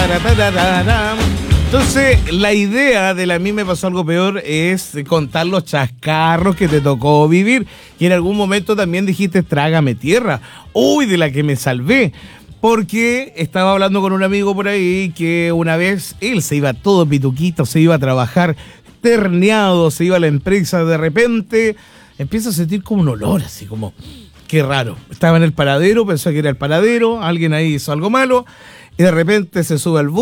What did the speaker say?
Entonces, la idea de A mí me pasó algo peor es contar los chascarros que te tocó vivir. Y en algún momento también dijiste, trágame tierra. Uy, de la que me salvé. Porque estaba hablando con un amigo por ahí que una vez él se iba todo pituquito, se iba a trabajar terneado, se iba a la empresa, de repente empieza a sentir como un olor, así como, qué raro. Estaba en el paradero, pensó que era el paradero, alguien ahí hizo algo malo, y de repente se sube al bus.